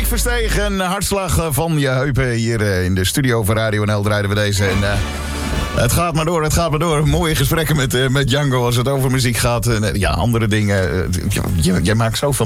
Mike Verstegen, hartslag van je heupen. Hier in de studio van Radio NL draaiden we deze. En het gaat maar door. Mooie gesprekken met Django als het over muziek gaat. Ja, andere dingen. Jij maakt zoveel